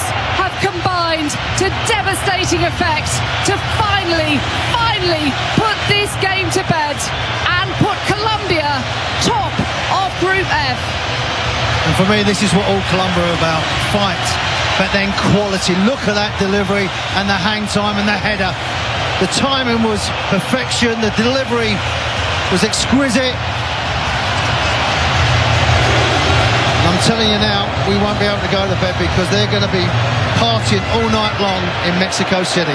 have combined to devastating effect to finally put this game to bed and put Colombia top of Group F. And for me, this is what all Colombia are about. Fight, but then quality. Look at that delivery and the hang time and the header. The timing was perfection. The delivery was exquisite. And I'm telling you now, we won't be able to go to bed because they're going to be partying all night long in Mexico City.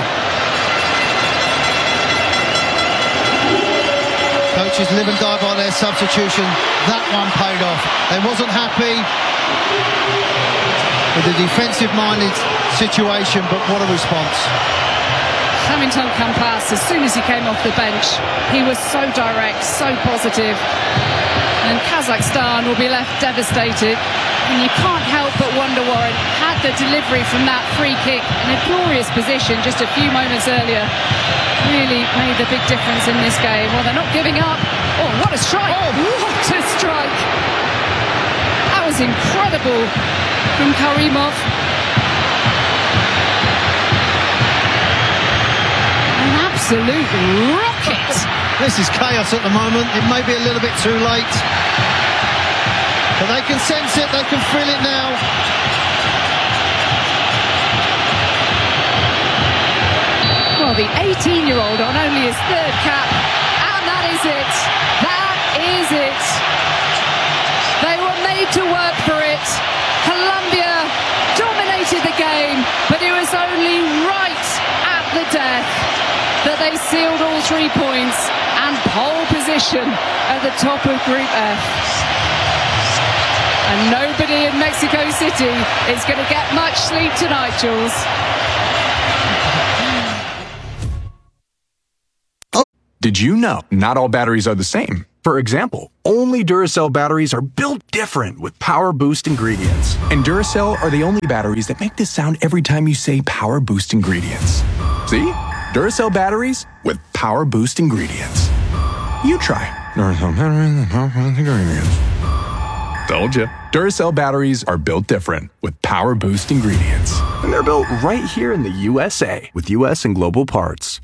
Coaches live and die by their substitution. That one paid off. They wasn't happy with the defensive-minded situation, but what a response. Hamilton Campas, as soon as he came off the bench, he was so direct, so positive. And Kazakhstan will be left devastated. And you can't help but wonder, Warren, had the delivery from that free kick in a glorious position just a few moments earlier really made the big difference in this game. Well, they're not giving up. Oh, what a strike! What a strike! That was incredible from Karimov. An absolute rocket! This is chaos at the moment. It may be a little bit too late. But they can sense it, they can feel it now. Well, the 18-year-old on only his third cap, and that is it. That is it. They were made to work for it. Colombia dominated the game, but it was only right at the death that they sealed all 3 points and pole position at the top of Group F. And nobody in Mexico City is going to get much sleep tonight, Jules. Did you know not all batteries are the same? For example, only Duracell batteries are built different with Power Boost ingredients. And Duracell are the only batteries that make this sound every time you say Power Boost ingredients. See? Duracell batteries with Power Boost ingredients. You try. Duracell batteries with Power Boost ingredients. Told you. Duracell batteries are built different with Power Boost ingredients. And they're built right here in the USA with US and global parts.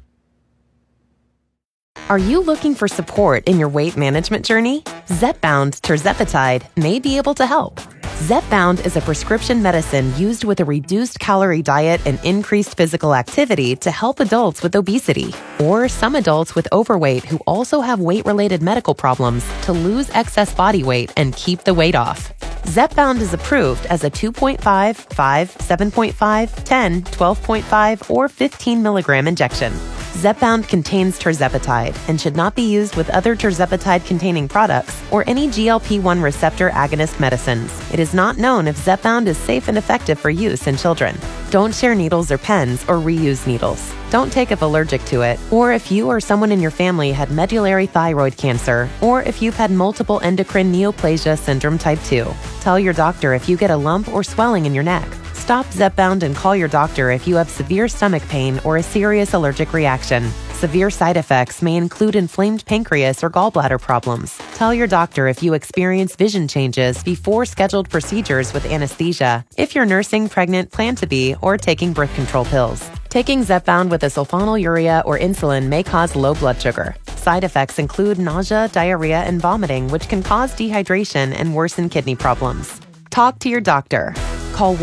Are you looking for support in your weight management journey? Zepbound tirzepatide may be able to help. Zepbound is a prescription medicine used with a reduced calorie diet and increased physical activity to help adults with obesity or some adults with overweight who also have weight-related medical problems to lose excess body weight and keep the weight off. Zepbound is approved as a 2.5, 5, 7.5, 10, 12.5, or 15 milligram injection. Zepbound contains tirzepatide and should not be used with other tirzepatide-containing products or any GLP-1 receptor agonist medicines. It is not known if Zepbound is safe and effective for use in children. Don't share needles or pens or reuse needles. Don't take if allergic to it, or if you or someone in your family had medullary thyroid cancer, or if you've had multiple endocrine neoplasia syndrome type 2. Tell your doctor if you get a lump or swelling in your neck. Stop Zepbound and call your doctor if you have severe stomach pain or a serious allergic reaction. Severe side effects may include inflamed pancreas or gallbladder problems. Tell your doctor if you experience vision changes before scheduled procedures with anesthesia, if you're nursing, pregnant, plan to be, or taking birth control pills. Taking Zepbound with a sulfonylurea or insulin may cause low blood sugar. Side effects include nausea, diarrhea, and vomiting, which can cause dehydration and worsen kidney problems. Talk to your doctor. Call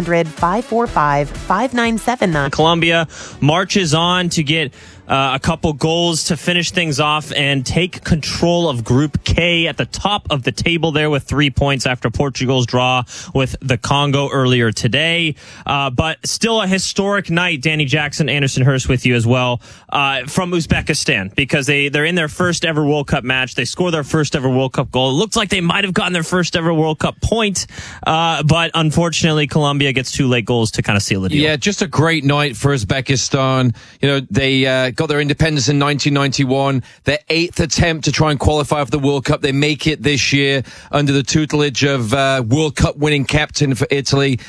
1-800-545-5979. Colombia marches on to get a couple goals to finish things off and take control of Group K at the top of the table there with 3 points after Portugal's draw with the Congo earlier today. But still a historic night. Danny Jackson, Anderson Hurst with you as well, from Uzbekistan, because they're in their first ever World Cup match. They score their first ever World Cup goal. It looks like they might have gotten their first ever World Cup point, but unfortunately Colombia gets 2 late goals to kind of seal the deal. Yeah, just a great night for Uzbekistan. You know, they got their independence in 1991, their 8th attempt to try and qualify for the World Cup. They make it this year under the tutelage of World Cup winning captain for Italy,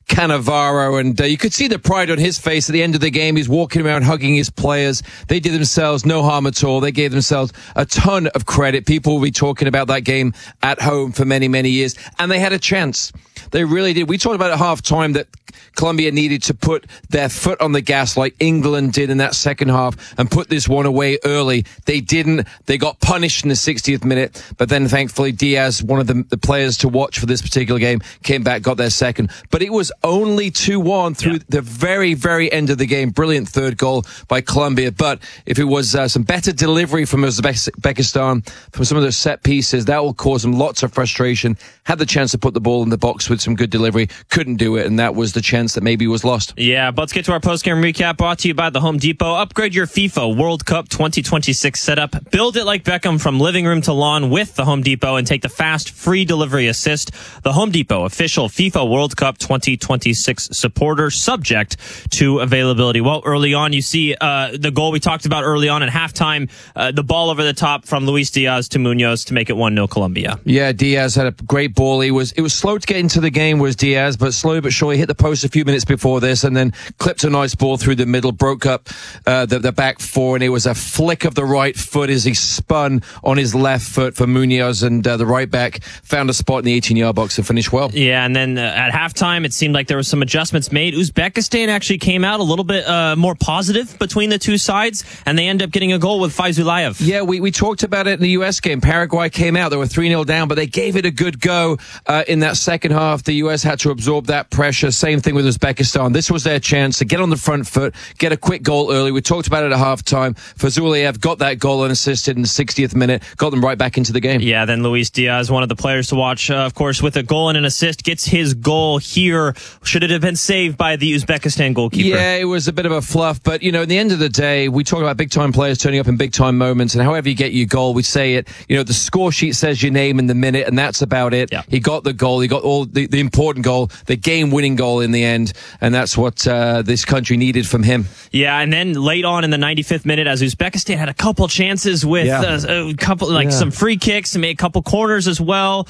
Cannavaro, and you could see the pride on his face at the end of the game. He's walking around hugging his players. They did themselves no harm at all. They gave themselves a ton of credit. People will be talking about that game at home for many, many years, and they had a chance. They really did. We talked about at half-time that Colombia needed to put their foot on the gas like England did in that second half and put this one away early. They didn't. They got punished in the 60th minute, but then thankfully Diaz, one of the players to watch for this particular game, came back, got their second. But it was only 2-1 through the very, very end of the game. Brilliant third goal by Colombia. But if it was some better delivery from Uzbekistan, from some of those set pieces, that will cause them lots of frustration. Had the chance to put the ball in the box with some good delivery, couldn't do it, and that was the chance that maybe was lost. Yeah, but let's get to our post-game recap, brought to you by the Home Depot. Upgrade your FIFA World Cup 2026 setup. Build it like Beckham from living room to lawn with the Home Depot and take the fast, free delivery assist. The Home Depot, official FIFA World Cup 2026 supporter, subject to availability. Well, early on, you see the goal we talked about early on at halftime, the ball over the top from Luis Diaz to Munoz to make it 1-0 Colombia. Yeah, Diaz had a great ball. It was slow to get into the game, was Diaz, but slow but surely hit the post a few minutes before this and then clipped a nice ball through the middle, broke up the back four, and it was a flick of the right foot as he spun on his left foot for Munoz, and the right back found a spot in the 18-yard box and finished well. Yeah, and then at halftime, it seemed like there were some adjustments made. Uzbekistan actually came out a little bit more positive between the two sides, and they end up getting a goal with Faizulayev. Yeah, we talked about it in the U.S. game. Paraguay came out. They were 3-0 down, but they gave it a good go in that second half. The U.S. had to absorb that pressure. Same thing with Uzbekistan. This was their chance to get on the front foot, get a quick goal early. We talked about it at halftime. Faizulayev got that goal unassisted in the 60th minute, got them right back into the game. Yeah, then Luis Diaz, one of the players to watch, of course, with a goal and an assist, gets his goal here. Should it have been saved by the Uzbekistan goalkeeper? Yeah, it was a bit of a fluff, but, you know, at the end of the day, we talk about big-time players turning up in big-time moments, and however you get your goal, we say it, you know, the score sheet says your name in the minute, and that's about it. Yeah. He got the goal, he got all the important goal, the game-winning goal in the end, and that's what this country needed from him. Yeah, and then late on in the 95th minute, as Uzbekistan had a couple chances with a couple, some free kicks and made a couple corners as well.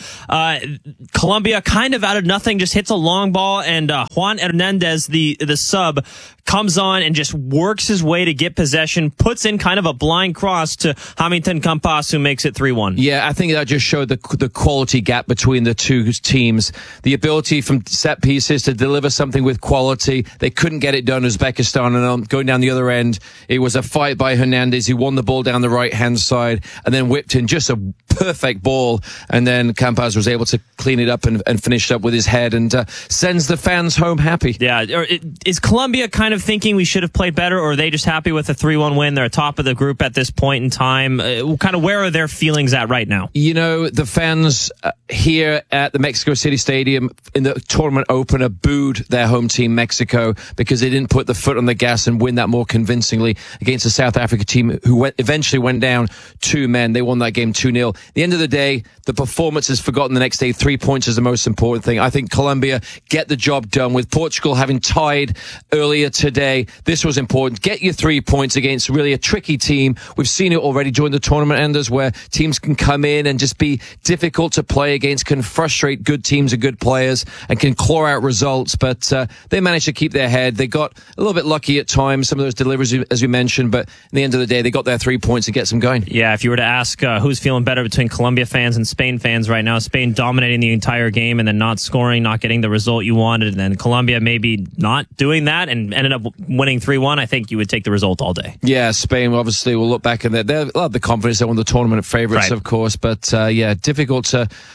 Colombia kind of out of nothing just hits a long ball, and Juan Hernandez, the sub, comes on and just works his way to get possession, puts in kind of a blind cross to Hamilton Campas, who makes it 3-1. Yeah, I think that just showed the quality gap between the two teams. The ability from set pieces to deliver something with quality. They couldn't get it done, Uzbekistan, and going down the other end, it was a fight by Hernandez. He won the ball down the right-hand side and then whipped in just a perfect ball, and then Campas was able to clean it up and finish up with his head and sends the fans home happy. Yeah, is Colombia kind of thinking we should have played better, or are they just happy with a 3-1 win? They're top of the group at this point in time. Kind of where are their feelings at right now? You know, the fans here at the Mexico City Stadium in the tournament opener booed their home team, Mexico, because they didn't put the foot on the gas and win that more convincingly against a South Africa team who eventually went down 2 men. They won that game 2-0. At the end of the day, the performance is forgotten the next day. 3 points is the most important thing. I think Colombia get the job done. With Portugal having tied earlier today, this was important. Get your 3 points against really a tricky team. We've seen it already during the tournament, Anders, where teams can come in and just be difficult to play against, can frustrate good teams and good players, and can claw out results. But they managed to keep their head. They got a little bit lucky at times, some of those deliveries, as we mentioned, but at the end of the day, they got their 3 points to get some going. Yeah, if you were to ask who's feeling better between Colombia fans and Spain fans right now, Spain dominating the entire game and then not scoring, not getting the result you wanted, and then Colombia maybe not doing that and ended up winning 3-1, I think you would take the result all day. Yeah, Spain obviously will look back and they'll have the confidence. They're one of the tournament favourites, right, of course, but yeah, difficult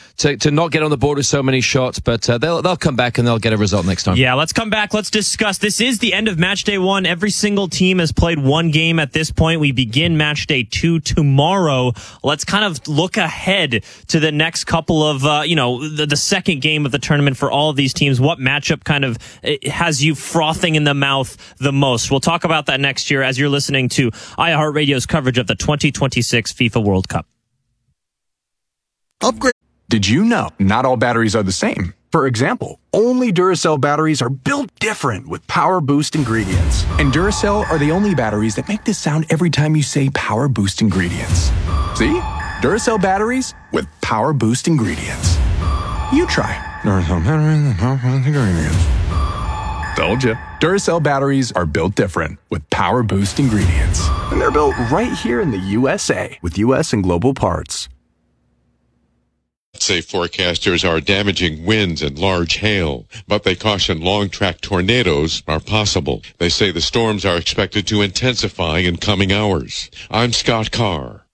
to not get on the board with so many shots, but they'll come back and they'll get a result next time. Yeah, let's come back. Let's discuss. This is the end of match day 1. Every single team has played one game at this point. We begin match day 2 tomorrow. Let's kind of look ahead to the next couple of, the second game of the tournament for all of these teams. What matchup kind of has you frothing in the mouth the most? We'll talk about that next year as you're listening to iHeartRadio's coverage of the 2026 FIFA World Cup. Upgrade. Did you know not all batteries are the same? For example, only Duracell batteries are built different with Power Boost ingredients. And Duracell are the only batteries that make this sound every time you say Power Boost ingredients. See? Duracell batteries with Power Boost ingredients. You try Duracell batteries with Power Boost ingredients. Told you. Duracell batteries are built different with Power Boost ingredients. And they're built right here in the USA with U.S. and global parts. Say forecasters are damaging winds and large hail, but they caution long-track tornadoes are possible. They say the storms are expected to intensify in coming hours. I'm Scott Carr.